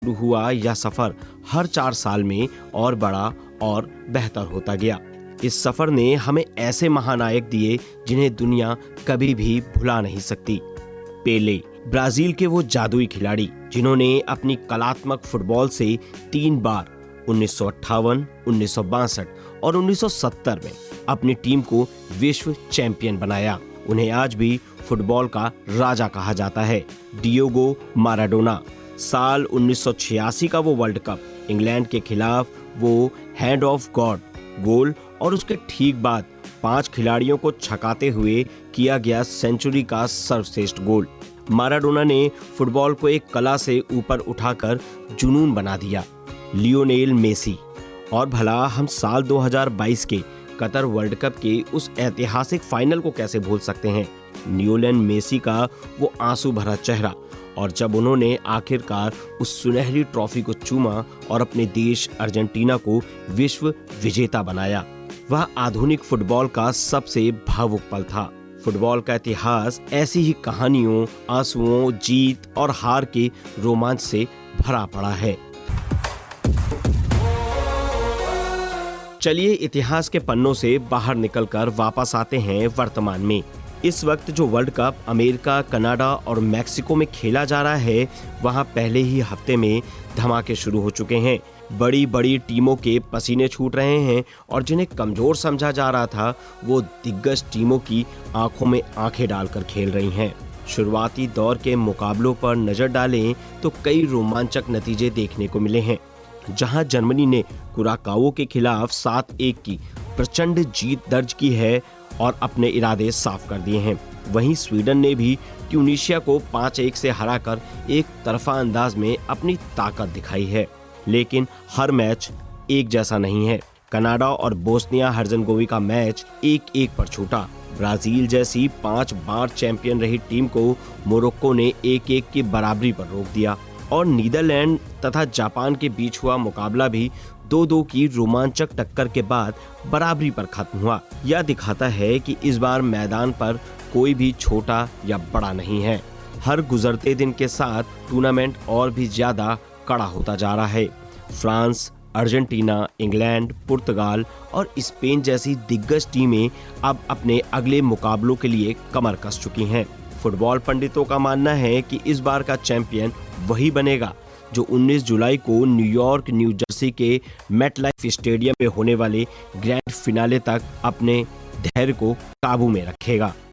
शुरू हुआ यह सफर हर 4 साल में और बड़ा और बेहतर होता गया। इस सफर ने हमें ऐसे महानायक दिए जिन्हें दुनिया कभी भी भुला नहीं सकती। पेले, ब्राजील के वो जादुई खिलाड़ी जिन्होंने अपनी कलात्मक फुटबॉल से 3 बार 1958, 1962 और 1970 में अपनी टीम को विश्व चैंपियन बनाया। उन्हें आज भी फुटबॉल का राजा कहा जाता है। डिएगो माराडोना, साल 1986 का वो वर्ल्ड कप, इंग्लैंड के खिलाफ वो हैंड ऑफ गॉड गोल और उसके ठीक बाद 5 खिलाड़ियों को छकाते हुए किया गया सेंचुरी का सर्वश्रेष्ठ गोल। माराडोना ने फुटबॉल को एक कला से ऊपर उठाकर जुनून बना दिया। लियोनेल मेसी, और भला हम साल 2022 के कतर वर्ल्ड कप के उस ऐतिहासिक फाइनल को कैसे भूल सकते हैं। लियोनेल मेसी का वो आंसू भरा चेहरा, और जब उन्होंने आखिरकार उस सुनहरी ट्रॉफी को चूमा और अपने देश अर्जेंटीना को विश्व विजेता बनाया, वह आधुनिक फुटबॉल का सबसे भावुक पल था। फुटबॉल का इतिहास ऐसी ही कहानियों, आंसुओं, जीत और हार के रोमांच से भरा पड़ा है। चलिए इतिहास के पन्नों से बाहर निकलकर वापस आते हैं वर्तमान में। इस वक्त जो वर्ल्ड कप अमेरिका, कनाडा और मैक्सिको में खेला जा रहा है, वहां पहले ही हफ्ते में धमाके शुरू हो चुके हैं। बड़ी बड़ी टीमों के पसीने छूट रहे हैं और जिन्हें कमजोर समझा जा रहा था, वो दिग्गज टीमों की आंखों में आंखें डालकर खेल रही हैं। शुरुआती दौर के मुकाबलों पर नजर डालें तो कई रोमांचक नतीजे देखने को मिले हैं। जहां जर्मनी ने कुराकाओ के खिलाफ 7-1 की प्रचंड जीत दर्ज की है और अपने इरादे साफ कर दिए हैं, वहीं स्वीडन ने भी ट्यूनीशिया को 5-1 से हराकर एक तरफा अंदाज में अपनी ताकत दिखाई है। लेकिन हर मैच एक जैसा नहीं है। कनाडा और बोस्निया हर्जेगोविना का मैच 1-1 पर छूटा। ब्राजील जैसी 5 बार चैंपियन रही टीम को मोरक्को ने 1-1 की बराबरी पर रोक दिया, और नीदरलैंड तथा जापान के बीच हुआ मुकाबला भी 2-2 की रोमांचक टक्कर के बाद बराबरी पर खत्म हुआ। यह दिखाता है कि इस बार मैदान पर कोई भी छोटा या बड़ा नहीं है। हर गुजरते दिन के साथ टूर्नामेंट और भी ज्यादा कड़ा होता जा रहा है। फ्रांस, अर्जेंटीना, इंग्लैंड, पुर्तगाल और स्पेन जैसी दिग्गज टीमें अब अपने अगले मुकाबलों के लिए कमर कस चुकी हैं। फुटबॉल पंडितों का मानना है कि इस बार का चैंपियन वही बनेगा जो 19 जुलाई को न्यूयॉर्क, न्यू जर्सी के मेटलाइफ स्टेडियम में होने वाले ग्रैंड फिनाले तक अपने धैर्य को काबू में रखेगा।